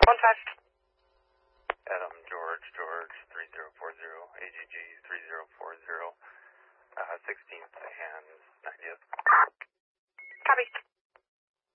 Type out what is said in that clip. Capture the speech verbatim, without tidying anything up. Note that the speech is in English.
Contact. Adam, George, George, three zero four zero, A G G three zero four zero, uh, sixteenth and